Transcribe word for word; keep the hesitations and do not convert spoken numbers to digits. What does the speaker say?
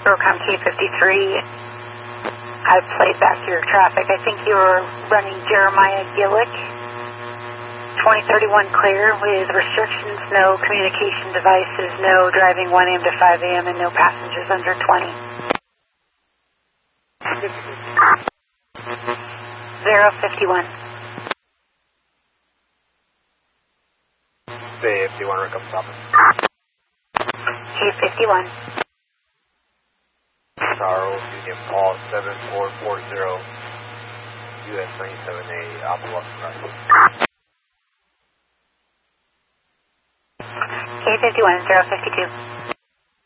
Procom K fifty-three, I played back your traffic. I think you were running Jeremiah Gillick, twenty thirty-one clear with restrictions, no communication devices, no driving one A M to five A M, and no passengers under twenty. zero fifty-one. Bay fifty-one, Rick, stop. K fifty-one. Charles, Union Paul seven four four zero, U S ninety-seven A, Alpha Lux Drive. K fifty-one, zero fifty-two.